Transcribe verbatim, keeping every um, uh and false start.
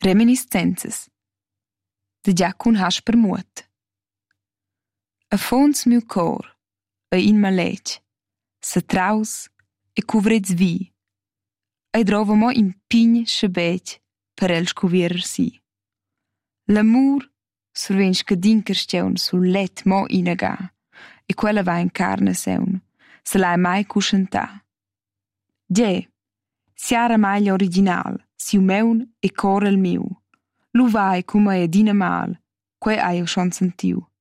Reminiscenzas da Giacun Hasper Muot. A fons miu cor e in maletg, satraus e cuvrets vi, e drova mo in pign schabetg per el scuvierer si. L'amur surven scadin carstgaun sul let mo inaga, e quella va in carne saun, se l'hai mai cuscientà. Gie, siara mai original, siu meun e cor el miu. Lu vai cum ei adina mal, quei hai eu schon sentiu.